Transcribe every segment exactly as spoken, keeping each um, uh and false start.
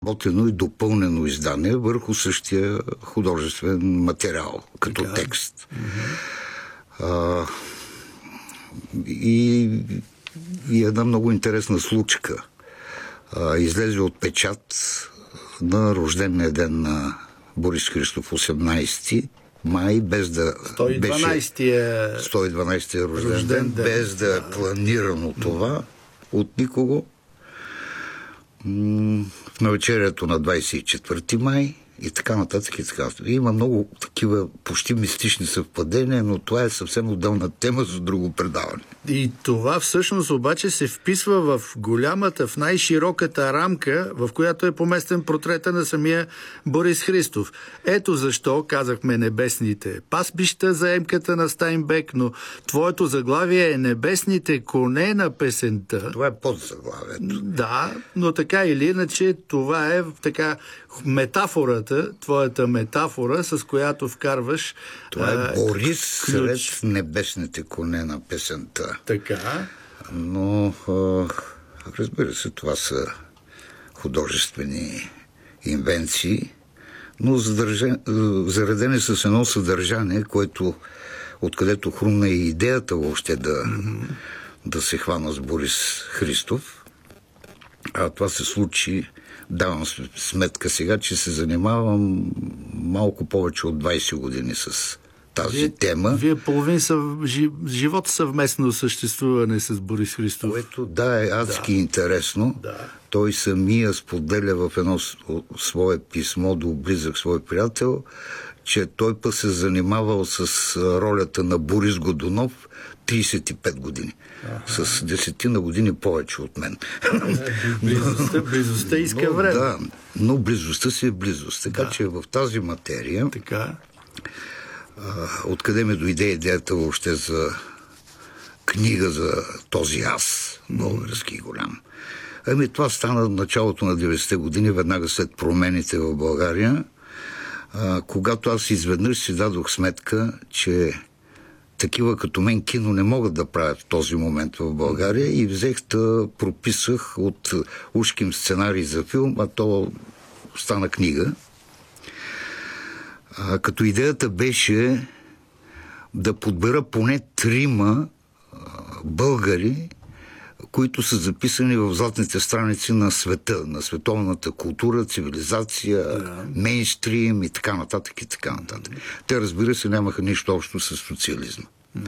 работено и допълнено издание върху същия художествен материал, като така. Текст. Mm-hmm. А, и, и една много интересна случка. А, излезе от печат на рождения ден на Борис Христов, осемнайсети май, без да сто и дванайсетия беше сто и дванайсетия рожден, рожден ден, ден, без да е планирано това от никого. В навечерието на двайсет и четвърти май и така нататък и така нататък. Има много такива почти мистични съвпадения, но това е съвсем отделна тема за друго предаване. И това всъщност обаче се вписва в голямата, в най-широката рамка, в която е поместен портрета на самия Борис Христов. Ето защо казахме небесните пасбища за емката на Стайнбек, но твоето заглавие е Небесните коне на песента. Това е подзаглавието. Да, но така или иначе това е така метафората, твоята метафора, с която вкарваш... Това е Борис сред небесните коне на песента. Така. Но, разбира се, това са художествени инвенции, но заредени с едно съдържание, което, откъдето хрумна и идеята въобще да, mm-hmm. да се хвана с Борис Христов. А това се случи, давам сметка сега, че се занимавам малко повече от двайсет години с тази вие, тема. Вие половин съв... живот съвместно съществуване с Борис Христов. Което да, е адски да. интересно. Да. Той самия споделя в едно свое писмо до близък свой приятел, че той път се занимавал с ролята на Борис Годунов трийсет и пет години. Ага. С десетина години повече от мен. Близостта, близостта иска но, време. Да, но близостта си е близост. Така да. че в тази материя така. Откъде ми дойде идеята въобще за книга за този аз, български голям. Ами това стана в началото на деветдесетте години, веднага след промените в България, а, когато аз изведнъж си дадох сметка, че такива като мен кино не могат да правят в този момент в България и взех да прописах от ушким сценарий за филм, а то стана книга. А, като идеята беше да подбера поне трима а, българи, които са записани в златните страници на света, на световната култура, цивилизация, да. мейнстрим и така нататък и така нататък. Те, разбира се, нямаха нищо общо с социализма. Mm-hmm.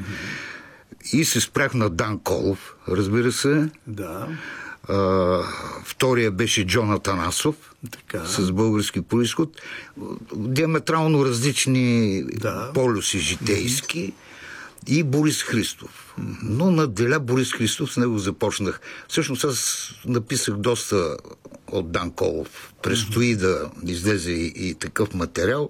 И се спрях на Дан Колов, разбира се. Да. Uh, втория беше Джон Атанасов, така. С български произход. Диаметрално различни да. полюси житейски. Mm-hmm. И Борис Христов. Mm-hmm. Но наделя Борис Христов, с него започнах. Всъщност аз написах доста от Дан Колов. Предстои mm-hmm. да излезе и, и такъв материал.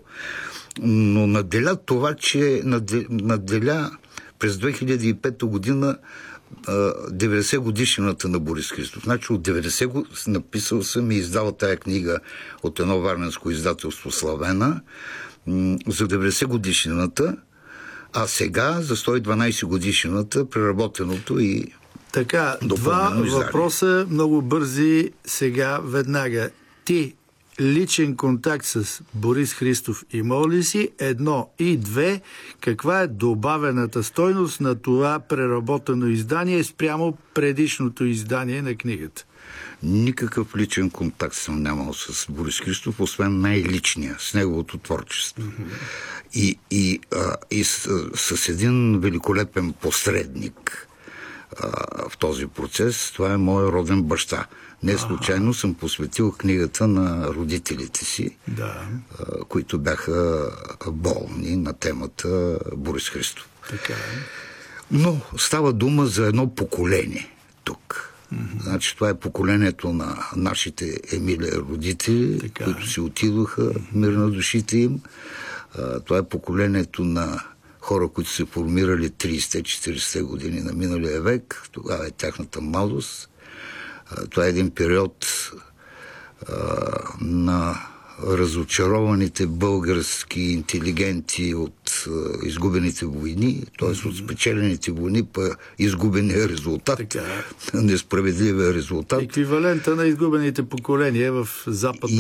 Но наделя това, че наделя през две хиляди и пета година деветдесет годишнината на Борис Христов. Значи от деветдесет написал съм и издал тая книга от едно варненско издателство Славена за деветдесет годишнината, а сега за сто и дванайсет годишнината преработеното и така, два въпроса много бързи сега веднага. Ти личен контакт с Борис Христов имал ли си? Едно и две. Каква е добавената стойност на това преработено издание спрямо предишното издание на книгата? Никакъв личен контакт съм нямал с Борис Христов, освен най-личния, с неговото творчество. Mm-hmm. И, и, а, и с, с един великолепен посредник а, в този процес. Това е моят роден баща. Не случайно съм посветил книгата на родителите си, да. които бяха болни на темата Борис Христов. Така. Но става дума за едно поколение тук. Mm-hmm. Значи това е поколението на нашите Емилия родители, така. които си отидоха мир на душите им. Това е поколението на хора, които се формирали трийсетте-четирийсетте години на миналия век. Тогава е тяхната младост. Това е един период а, на разочарованите български интелигенти от а, изгубените войни, т.е. Mm-hmm. от спечелените войни, па изгубения резултат, така. несправедливия резултат. Еквивалента на изгубените поколения в западна